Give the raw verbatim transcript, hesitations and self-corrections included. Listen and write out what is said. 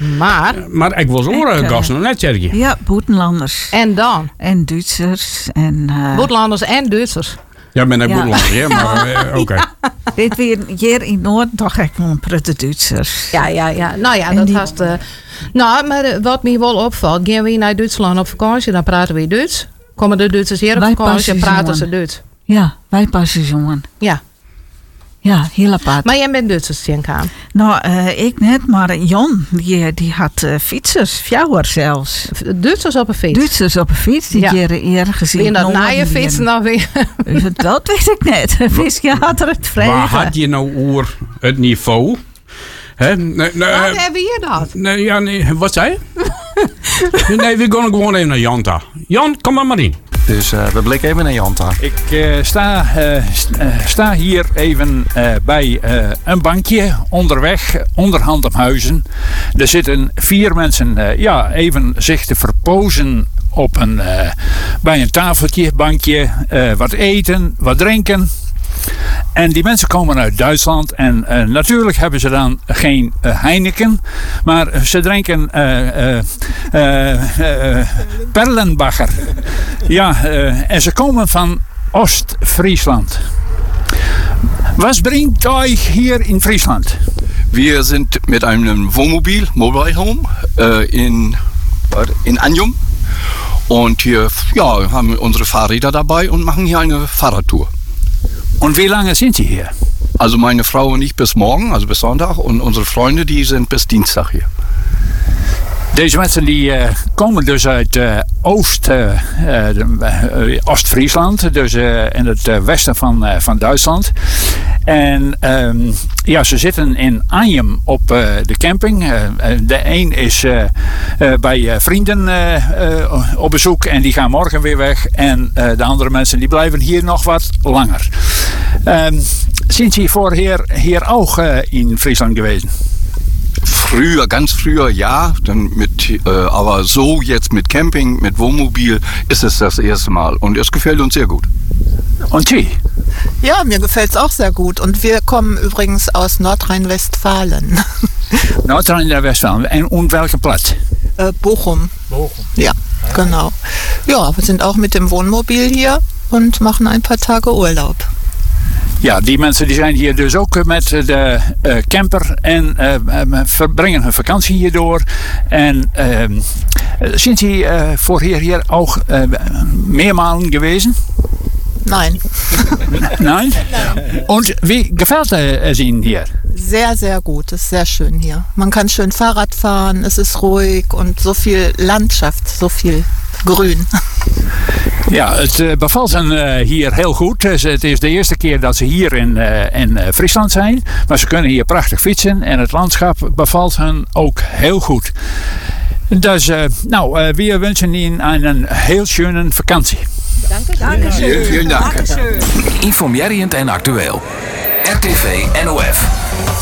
Maar... Maar ik was ook Ik, uh, gasten nog net, Sergej. Ja, buitenlanders. En dan? En Duitsers. En, uh, Buitenlanders en Duitsers. Ja, ik ben een Ja. boerlander, ja, maar uh, oké. Okay. dit weer hier in Noord toch echt wel een prutte Duitsers. Ja, ja, ja. Nou ja, En dat die- was de... Nou, maar uh, wat me wel opvalt, gaan we naar Duitsland op vakantie, dan praten we Duits. Komen de Duitsers hier op Wij vakantie en passen praten ze jongen. Duits. Ja, wij passen jongen. Ja. Ja, heel apart. Maar jij bent Duitsers, Tjenkaan. Nou, uh, ik net, maar Jan, die, die had uh, fietsers, fjouwer zelfs. Duitsers op een fiets. Duitsers op een fiets, die Ja. jaren eerder gezien. In dat Noorden naaie weer. fietsen dan weer. Dat weet ik net. Visje had er het Waar vregen. had je nou oer het niveau? Hè? Nee, nee, Wat eh, hebben we hier dat? nee, ja, nee, wat zei je? Nee, we gaan gewoon even naar Janta. Jan, kom maar maar in. Dus uh, we blikken even naar Janta. Ik uh, sta, uh, st- uh, sta hier even uh, bij uh, een bankje onderweg, onderhand om huizen. Er zitten vier mensen uh, ja, even zich te verpozen op een, uh, bij een tafeltje, bankje, uh, wat eten, wat drinken. En die mensen komen uit Duitsland en uh, natuurlijk hebben ze dan geen uh, Heineken, maar ze drinken uh, uh, uh, uh, Perlenbacher. Ja, uh, en ze komen van Oost-Friesland. Was bringt euch hier in Friesland? Wir sind mit einem Wohnmobil, Mobile Home, äh, in, in Anjum. Und hier ja, haben wir unsere Fahrräder dabei und machen hier eine Fahrradtour. Und wie lange sind Sie hier? Also meine Frau und ich bis morgen, also bis Sonntag. Und unsere Freunde, die sind bis Dienstag hier. Deze mensen die uh, komen dus uit uh, Oost, uh, uh, Oost-Friesland, dus uh, in het uh, westen van, uh, van Duitsland. En um, ja, ze zitten in Anjem op uh, de camping. Uh, de een is uh, uh, bij uh, vrienden uh, uh, op bezoek en die gaan morgen weer weg. En uh, de andere mensen die blijven hier nog wat langer. Um, zijn Sie vorher hier ook uh, in Friesland gewesen? Früher, ganz früher ja, dann mit, äh, aber so jetzt mit Camping, mit Wohnmobil ist es das erste Mal und es gefällt uns sehr gut. Und Sie? Ja, mir gefällt es auch sehr gut. Und wir kommen übrigens aus Nordrhein-Westfalen. Nordrhein-Westfalen. En und welche Platz? äh, Bochum. Bochum. Ja, genau. Ja, wir sind auch mit dem Wohnmobil hier und machen ein paar Tage Urlaub. Ja, die mensen die zijn hier dus ook met de uh, camper en uh, verbrengen hun vakantie hierdoor. En uh, zijn Sie uh, vorher hier auch uh, mehrmalen gewesen? Nein. Nein? Und wie gefällt es Ihnen hier? Sehr, sehr gut. Es ist sehr schön hier. Man kann schön Fahrrad fahren, es ist ruhig und so viel Landschaft, so viel Grün. Ja, het uh, bevalt hen uh, hier heel goed. Dus het is de eerste keer dat ze hier in, uh, in uh, Friesland zijn. Maar ze kunnen hier prachtig fietsen en het landschap bevalt hen ook heel goed. Dus, uh, nou, uh, we wensen Ihnen een heel schöne vakantie. Vielen, vielen Dank. Informerend en actueel. R T V N O F.